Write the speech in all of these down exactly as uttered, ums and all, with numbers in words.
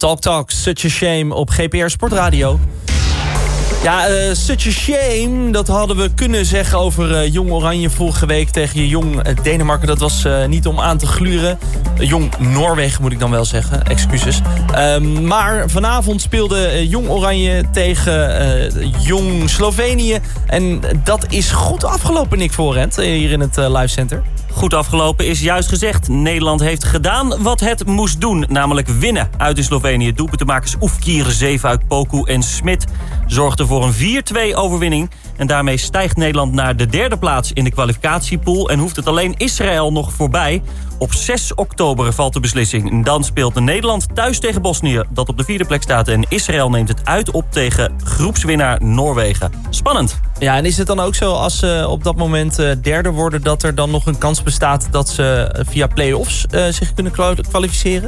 Talk Talk, Such a Shame op G P R Sportradio. Ja, uh, such a shame, dat hadden we kunnen zeggen over uh, Jong Oranje vorige week tegen Jong uh, Denemarken. Dat was uh, niet om aan te gluren. Uh, Jong Noorwegen moet ik dan wel zeggen, excuses. Um, maar vanavond speelde uh, Jong Oranje tegen uh, Jong Slovenië. En dat is goed afgelopen, Nick Voorrent, uh, hier in het uh, Live Center. Goed afgelopen is juist gezegd. Nederland heeft gedaan wat het moest doen. Namelijk winnen uit in Slovenië. Doelpuntenmakers Oefkir, Zeefuik, Poku en Smit zorgden voor een vier twee overwinning. En daarmee stijgt Nederland naar de derde plaats in de kwalificatiepool. En hoeft het alleen Israël nog voorbij. Op zes oktober valt de beslissing. En dan speelt Nederland thuis tegen Bosnië, dat op de vierde plek staat. En Israël neemt het uit op tegen groepswinnaar Noorwegen. Spannend. Ja, en is het dan ook zo als ze op dat moment uh, derde worden, dat er dan nog een kans bestaat dat ze via play-offs uh, zich kunnen kwalificeren?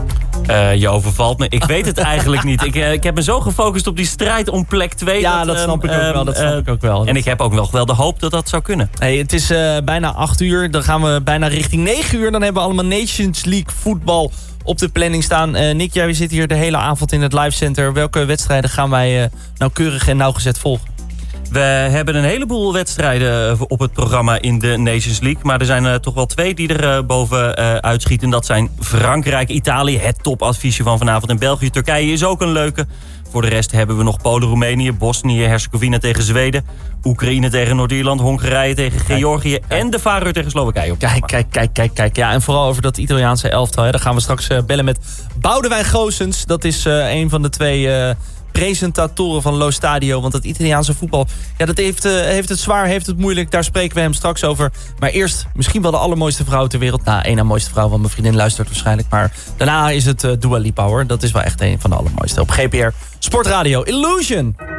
Uh, je overvalt me. Ik weet het eigenlijk niet. Ik, uh, ik heb me zo gefocust op die strijd om plek twee. Ja, dat, dat snap ik ook uh, wel. Dat snap uh, ik ook wel. En ik heb ook nog wel de hoop dat dat zou kunnen. Hey, het is uh, bijna acht uur. Dan gaan we bijna richting negen uur. Dan hebben we allemaal Nations League voetbal op de planning staan. Uh, Nick, jij zit hier de hele avond in het Live Center. Welke wedstrijden gaan wij uh, nauwkeurig en nauwgezet volgen? We hebben een heleboel wedstrijden op het programma in de Nations League. Maar er zijn uh, toch wel twee die er uh, boven uh, uitschieten. Dat zijn Frankrijk, Italië, het topadviesje van vanavond. En België, Turkije is ook een leuke. Voor de rest hebben we nog Polen, Roemenië, Bosnië, Herzegovina tegen Zweden. Oekraïne tegen Noord-Ierland, Hongarije tegen Georgië. Kijk, en de Faroe tegen Slowakije. Kijk, kijk, kijk, kijk, kijk. Ja, en vooral over dat Italiaanse elftal. Hè. Daar gaan we straks uh, bellen met Boudewijn Goossens. Dat is uh, een van de twee Uh, presentatoren van Lo Stadio. Want het Italiaanse voetbal, ja, dat heeft, uh, heeft het zwaar, heeft het moeilijk. Daar spreken we hem straks over. Maar eerst misschien wel de allermooiste vrouw ter wereld. Nou, één na mooiste vrouw, want mijn vriendin luistert waarschijnlijk. Maar daarna is het uh, Dua Lipa, hoor. Dat is wel echt een van de allermooiste. Op G P R Sportradio Illusion.